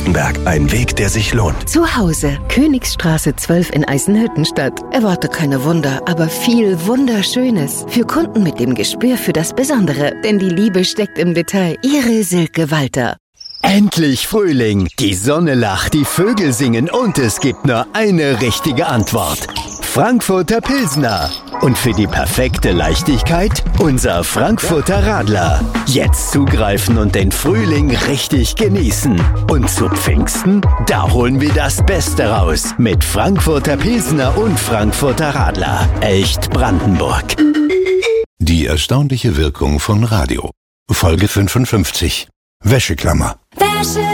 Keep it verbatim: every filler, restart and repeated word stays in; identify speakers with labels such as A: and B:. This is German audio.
A: Baden-Württemberg. Ein Weg, der sich lohnt.
B: Zu Hause. Königsstraße zwölf in Eisenhüttenstadt. Erwarte keine Wunder, aber viel Wunderschönes. Für Kunden mit dem Gespür für das Besondere. Denn die Liebe steckt im Detail. Ihre Silke Walter.
C: Endlich Frühling. Die Sonne lacht, die Vögel singen und es gibt nur eine richtige Antwort. Frankfurter Pilsner. Und für die perfekte Leichtigkeit unser Frankfurter Radler. Jetzt zugreifen und den Frühling richtig genießen. Und zu Pfingsten, da holen wir das Beste raus. Mit Frankfurter Pilsner und Frankfurter Radler. Echt Brandenburg.
A: Die erstaunliche Wirkung von Radio. Folge fünfundfünfzig. Wäscheklammer.
D: Wäsche